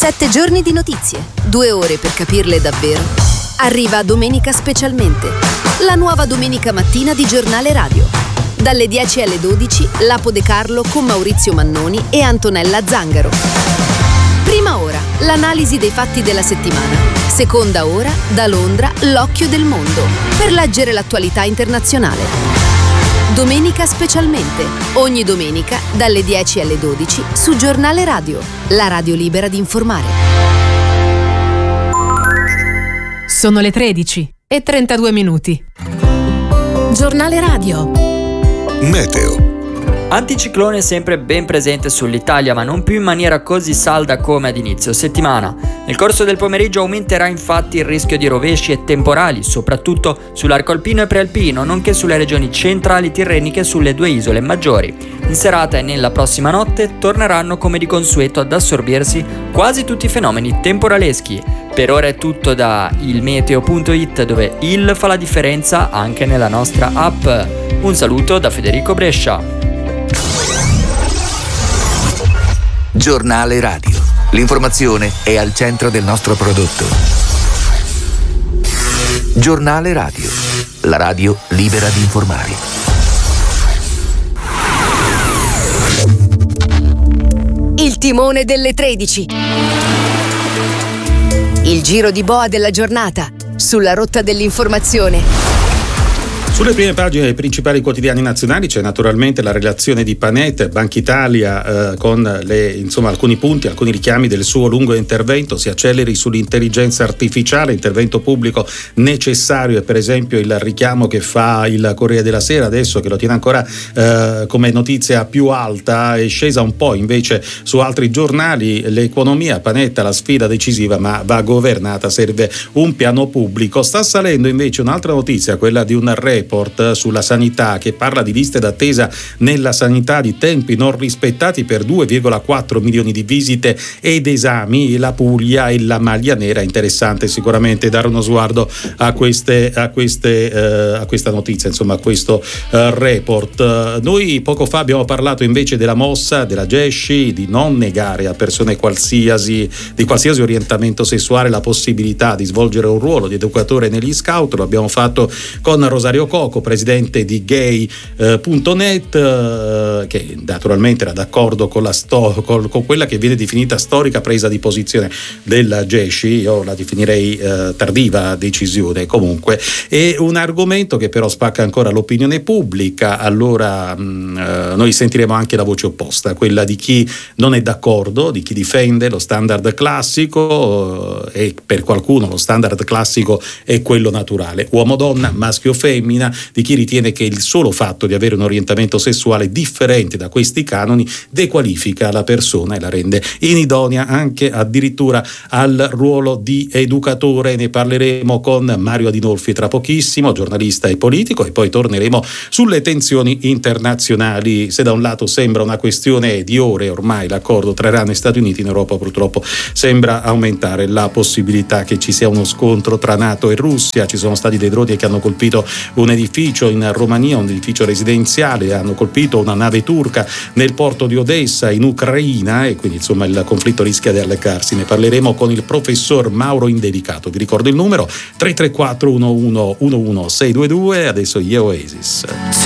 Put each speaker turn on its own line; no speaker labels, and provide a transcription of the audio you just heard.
7 giorni di notizie, 2 ore per capirle davvero. Arriva Domenica Specialmente, la nuova domenica mattina di Giornale Radio. Dalle 10 alle 12, Lapo De Carlo con Maurizio Mannoni e Antonella Zangaro. Prima ora, l'analisi dei fatti della settimana. Seconda ora, da Londra, l'occhio del mondo, per leggere l'attualità internazionale. Domenica Specialmente, ogni domenica dalle 10 alle 12 su Giornale Radio, la radio libera di informare.
Sono le 13:32. Giornale Radio.
Meteo.
Anticiclone sempre ben presente sull'Italia, ma non più in maniera così salda come ad inizio settimana. Nel corso del pomeriggio aumenterà infatti il rischio di rovesci e temporali, soprattutto sull'arco alpino e prealpino, nonché sulle regioni centrali tirreniche e sulle 2 isole maggiori. In serata e nella prossima notte torneranno come di consueto ad assorbirsi quasi tutti i fenomeni temporaleschi. Per ora è tutto da ilmeteo.it, dove il fa la differenza anche nella nostra app. Un saluto da Federico Brescia.
Giornale Radio. L'informazione è al centro del nostro prodotto. Giornale Radio. La radio libera di informare.
Il timone delle 13. Il giro di boa della giornata sulla rotta dell'informazione.
Sulle prime pagine dei principali quotidiani nazionali c'è naturalmente la relazione di Panetta, Banca Italia, con alcuni punti, alcuni richiami del suo lungo intervento. Si acceleri sull'intelligenza artificiale, intervento pubblico necessario, e per esempio il richiamo che fa il Corriere della Sera adesso, che lo tiene ancora come notizia più alta, è scesa un po' invece su altri giornali. L'economia, Panetta, la sfida decisiva, ma va governata, serve un piano pubblico. Sta salendo invece un'altra notizia, quella di un report sulla sanità, che parla di liste d'attesa nella sanità, di tempi non rispettati per 2,4 milioni di visite ed esami. La Puglia e la maglia nera. Interessante sicuramente dare uno sguardo a questa notizia, insomma, a questo report. Noi poco fa abbiamo parlato invece della mossa della Gesci di non negare a persone di qualsiasi orientamento sessuale la possibilità di svolgere un ruolo di educatore negli scout. Lo abbiamo fatto con Rosario Coco, presidente di gay.net, che naturalmente era d'accordo con quella che viene definita storica presa di posizione della Gesci. Io la definirei tardiva decisione. Comunque è un argomento che però spacca ancora l'opinione pubblica. Allora noi sentiremo anche la voce opposta, quella di chi non è d'accordo, di chi difende lo standard classico, e per qualcuno lo standard classico è quello naturale, uomo-donna, maschio-femmina, di chi ritiene che il solo fatto di avere un orientamento sessuale differente da questi canoni dequalifica la persona e la rende inidonea anche addirittura al ruolo di educatore. Ne parleremo con Mario Adinolfi tra pochissimo, giornalista e politico, e poi torneremo sulle tensioni internazionali. Se da un lato sembra una questione di ore ormai l'accordo tra Iran e Stati Uniti, in Europa purtroppo sembra aumentare la possibilità che ci sia uno scontro tra NATO e Russia. Ci sono stati dei droni che hanno colpito un edificio in Romania, un edificio residenziale, hanno colpito una nave turca nel porto di Odessa in Ucraina, e quindi insomma il conflitto rischia di allargarsi. Ne parleremo con il professor Mauro Indelicato. Vi ricordo il numero 334 11 11 622. Adesso gli Oasis.